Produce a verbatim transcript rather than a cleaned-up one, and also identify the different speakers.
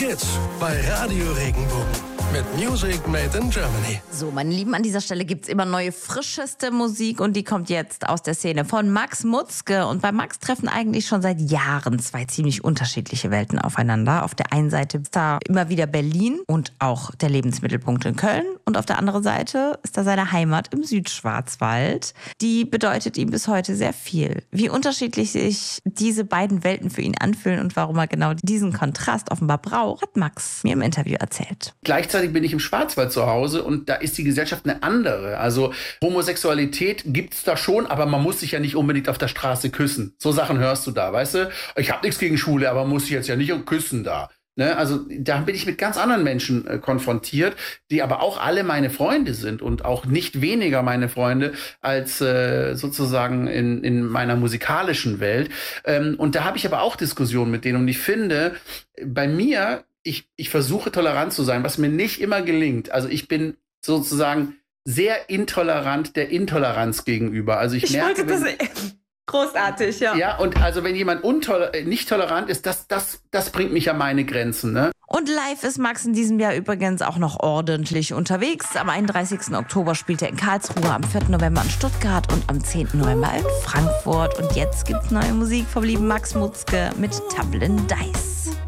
Speaker 1: geht's bei Radio Regenbogen mit Music Made in Germany.
Speaker 2: So, meine Lieben, an dieser Stelle gibt's immer neue, frischeste Musik und die kommt jetzt aus der Szene von Max Mutzke. Und bei Max treffen eigentlich schon seit Jahren zwei ziemlich unterschiedliche Welten aufeinander. Auf der einen Seite ist da immer wieder Berlin und auch der Lebensmittelpunkt in Köln. Und auf der anderen Seite ist da seine Heimat im Südschwarzwald. Die bedeutet ihm bis heute sehr viel. Wie unterschiedlich sich diese beiden Welten für ihn anfühlen und warum er genau diesen Kontrast offenbar braucht, hat Max mir im Interview erzählt.
Speaker 3: Gleichzeitig bin ich im Schwarzwald zu Hause und da ist die Gesellschaft eine andere. Also Homosexualität gibt's da schon, aber man muss sich ja nicht unbedingt auf der Straße küssen. So Sachen hörst du da, weißt du? Ich habe nichts gegen Schwule, aber muss ich jetzt ja nicht küssen da. Ne? Also da bin ich mit ganz anderen Menschen äh, konfrontiert, die aber auch alle meine Freunde sind und auch nicht weniger meine Freunde als äh, sozusagen in, in meiner musikalischen Welt. Ähm, und da habe ich aber auch Diskussionen mit denen und ich finde, bei mir Ich, ich versuche tolerant zu sein, was mir nicht immer gelingt. Also ich bin sozusagen sehr intolerant der Intoleranz gegenüber. Also ich, ich merke,
Speaker 2: wollte das großartig, ja.
Speaker 3: Ja, und also wenn jemand untoler- nicht tolerant ist, das, das, das bringt mich an meine Grenzen, ne?
Speaker 2: Und live ist Max in diesem Jahr übrigens auch noch ordentlich unterwegs. Am einunddreißigsten Oktober spielt er in Karlsruhe, am vierten November in Stuttgart und am zehnten November in Frankfurt. Und jetzt gibt's neue Musik vom lieben Max Mutzke mit Tumbling Dice.